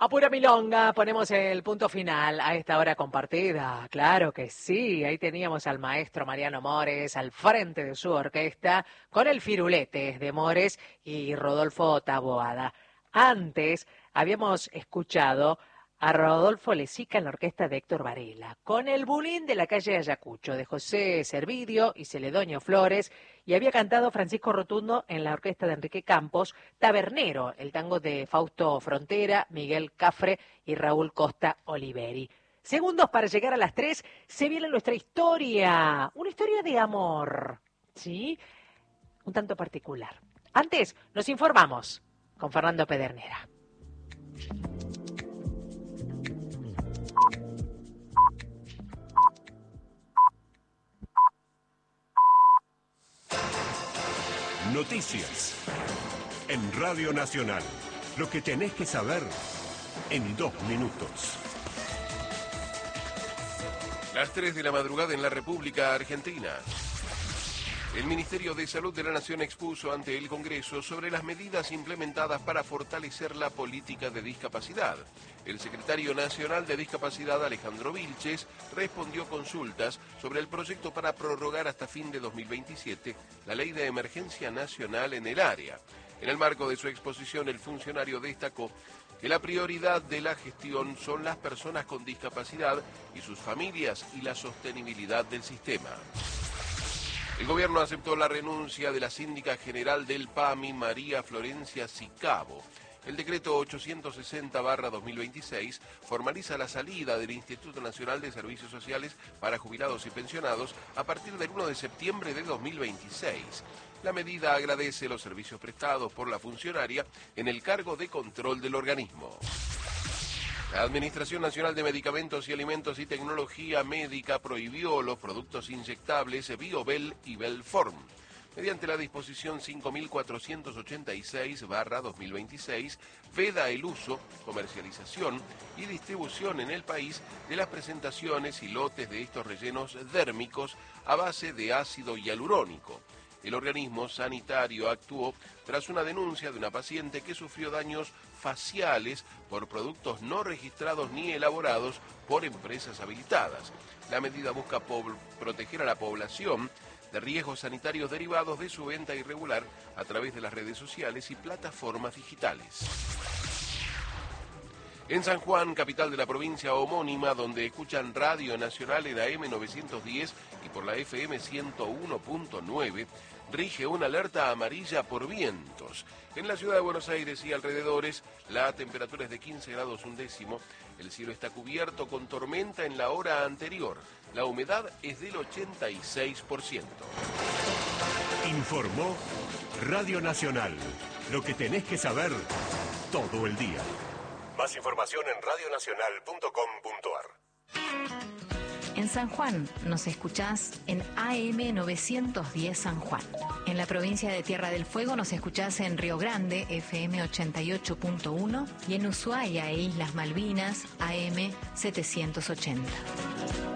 A pura milonga, ponemos el punto final a esta hora compartida. Claro que sí, ahí teníamos al maestro Mariano Mores al frente de su orquesta con el firulete de Mores y Rodolfo Taboada. Antes habíamos escuchado a Rodolfo Lezica en la orquesta de Héctor Varela, con el Bulín de la calle Ayacucho, de José Servidio y Celedonio Flores, y había cantado Francisco Rotundo en la orquesta de Enrique Campos, Tabernero, el tango de Fausto Frontera, Miguel Cafre y Raúl Costa Oliveri. Segundos para llegar a las 3, se viene nuestra historia, una historia de amor, ¿sí? Un tanto particular. Antes, nos informamos con Fernando Pedernera. Noticias en Radio Nacional. Lo que tenés que saber en 2 minutos. Las 3 de la madrugada en la República Argentina. El Ministerio de Salud de la Nación expuso ante el Congreso sobre las medidas implementadas para fortalecer la política de discapacidad. El secretario nacional de Discapacidad, Alejandro Vilches, respondió consultas sobre el proyecto para prorrogar hasta fin de 2027 la Ley de Emergencia Nacional en el área. En el marco de su exposición, el funcionario destacó que la prioridad de la gestión son las personas con discapacidad y sus familias y la sostenibilidad del sistema. El gobierno aceptó la renuncia de la síndica general del PAMI, María Florencia Sicabo. El decreto 860/2026 formaliza la salida del Instituto Nacional de Servicios Sociales para Jubilados y Pensionados a partir del 1 de septiembre de 2026. La medida agradece los servicios prestados por la funcionaria en el cargo de control del organismo. La Administración Nacional de Medicamentos y Alimentos y Tecnología Médica prohibió los productos inyectables Biobel y Belform. Mediante la disposición 5486/2026, veda el uso, comercialización y distribución en el país de las presentaciones y lotes de estos rellenos dérmicos a base de ácido hialurónico. El organismo sanitario actuó tras una denuncia de una paciente que sufrió daños faciales por productos no registrados ni elaborados por empresas habilitadas. La medida busca proteger a la población de riesgos sanitarios derivados de su venta irregular a través de las redes sociales y plataformas digitales. En San Juan, capital de la provincia homónima, donde escuchan Radio Nacional en AM 910 y por la FM 101.9, rige una alerta amarilla por vientos. En la ciudad de Buenos Aires y alrededores, la temperatura es de 15 grados un décimo. El cielo está cubierto con tormenta en la hora anterior. La humedad es del 86%. Informó Radio Nacional. Lo que tenés que saber todo el día. Más información en radionacional.com.ar. En San Juan nos escuchás en AM 910 San Juan. En la provincia de Tierra del Fuego nos escuchás en Río Grande, FM 88.1, y en Ushuaia e Islas Malvinas, AM 780.